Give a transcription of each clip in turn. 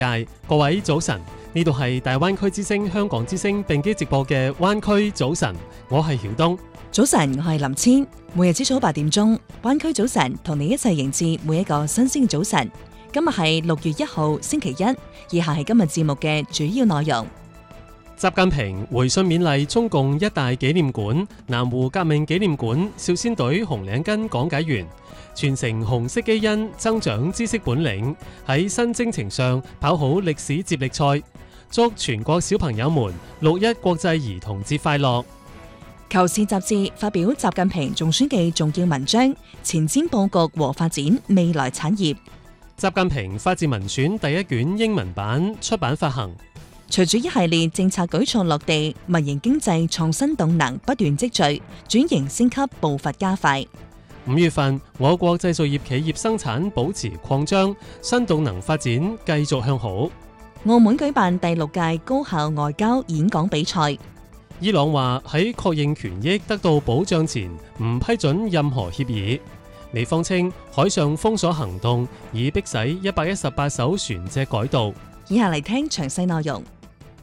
各位早晨，呢度係大灣區之聲香港之聲並機直播嘅灣區早晨，我係曉東。 早晨，我係林千。每日朝早8點鐘，灣區早晨同你一齊迎接每一個新鮮嘅早晨。今日係6月1號星期一，以下係今日節目嘅主要內容。 習近平回信勉勵中共一大紀念館、南湖革命紀念館少先隊紅領巾講解員，傳承紅色基因，增長知識本領，喺新征程上跑好歷史接力賽。祝全國小朋友們6·1國際兒童節快樂。 求是雜誌發表習近平總書記重要文章，前瞻佈局和發展未來產業。 習近平法治文選第一卷英文版出版發行。 隨住一系列政策舉措落地，民營經濟創新動能不斷積聚，轉型升級步伐加快。 5月份，我國製造業企業生產保持擴張，新動能發展繼續向好。 澳門舉辦第6屆高校外交演講比賽。 伊朗話喺確認權益得到保障前，唔批准任何協議。美方稱海上封鎖行動已迫使118艘船隻改道。 以下嚟聽詳細內容。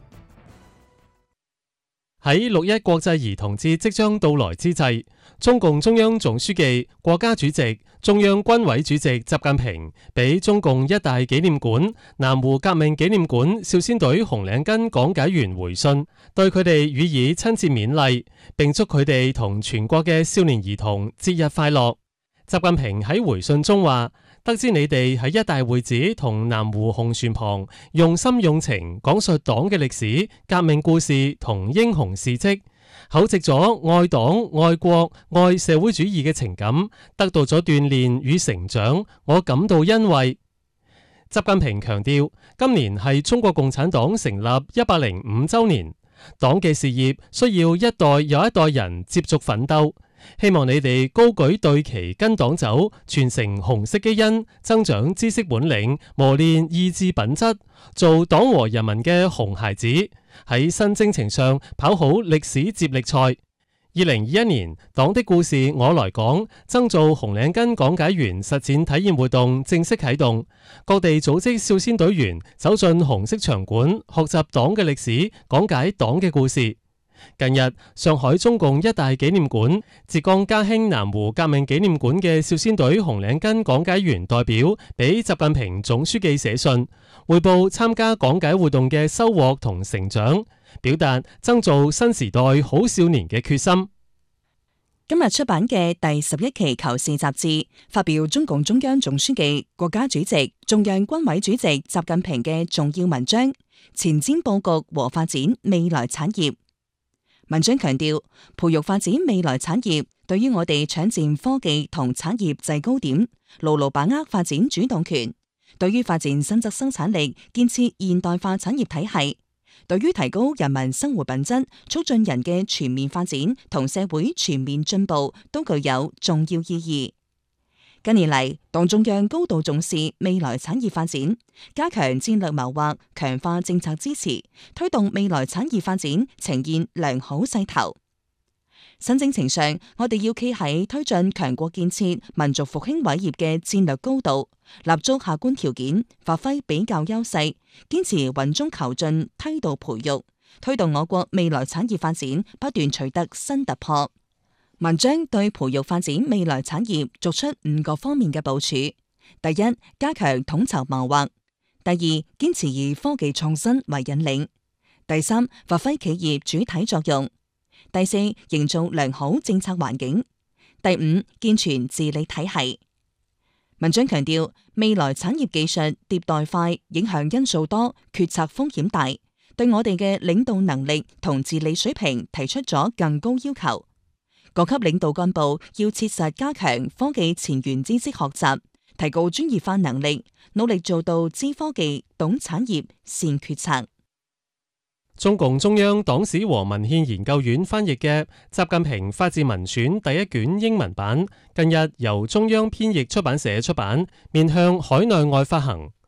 喺6·1國際兒童節即將到來之際，中共中央總書記、國家主席、中央軍委主席習近平俾中共一大紀念館、南湖革命紀念館少先隊紅領巾講解員回信，對佢哋予以親切勉勵，並祝佢哋同全國嘅少年兒童節日快樂。習近平喺回信中話：得知你哋喺一大會址同南湖紅船旁用心用情講述黨嘅歷史、革命故事同英雄事蹟，厚植咗愛黨、愛國、愛社會主義嘅情感，得到咗鍛煉與成長，我感到欣慰。習近平強調，今年係中國共產黨成立105週年，黨嘅事業需要一代又一代人接續奮鬥。希望你哋高舉隊旗跟黨走，傳承紅色基因，增長知識本領，磨練意志品質，做黨和人民嘅紅孩子，喺新征程上跑好歷史接力賽。2021年，黨的故事我來講，增造紅領巾講解員實踐體驗活動正式啟動，各地組織少先隊員走進紅色場館，學習黨嘅歷史，講解黨嘅故事。近日，上海中共一大紀念館、浙江嘉興南湖革命紀念館嘅少先隊紅領巾講解員代表俾習近平總書記寫信，匯報參加講解活動嘅收穫同成長，表達增造新時代好少年嘅決心。 今日出版嘅第11期《求是》雜誌發表中共中央總書記、國家主席、中央軍委主席習近平嘅重要文章，前瞻佈局和發展未來產業。文章強調，培育發展未來產業，對於我哋搶佔科技同產業制高點，牢牢把握發展主動權；對於發展新質生產力，建設現代化產業體系；對於提高人民生活品質，促進人嘅全面發展同社會全面進步，都具有重要意義。近年嚟，黨中央高度重視未來產業發展，加強戰略謀劃，強化政策支持，推動未來產業發展呈現良好勢頭。新征程上，我哋要企喺推進強國建設、民族復興偉業嘅戰略高度，立足客觀條件，發揮比較優勢，堅持穩中求進梯度培育，推動我國未來產業發展不斷取得新突破。文章對培育發展未來產業作出5個方面嘅部署：第一，加強統籌謀劃；第二，堅持以科技創新為引領；第三，發揮企業主體作用；第四，營造良好政策環境；第五，健全治理體系。文章強調，未來產業技術迭代快，影響因素多，決策風險大，對我哋嘅領導能力同治理水平提出咗更高要求。各級領導幹部要切實加強科技前沿知識學習，提高專業化能力，努力做到知科技、懂產業、善決策。 中共中央黨史和文獻研究院翻譯嘅《習近平法治文選》第一卷英文版，近日由中央編譯出版社出版，面向海內外發行。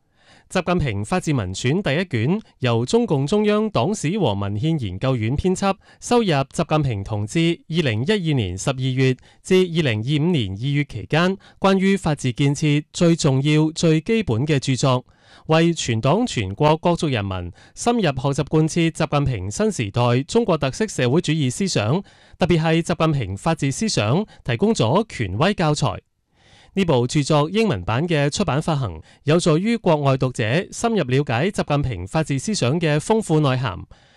習近平法治文選第一卷由中共中央黨史和文獻研究院編輯，收入習近平同志2012年12月至2025年2月期間關於法治建設最重要、最基本嘅著作，為全黨全國各族人民深入學習貫徹習近平新時代中國特色社會主義思想，特別係習近平法治思想，提供咗權威教材。呢部著作英文版嘅出版發行，有助於國外讀者深入了解習近平法治思想嘅豐富內涵，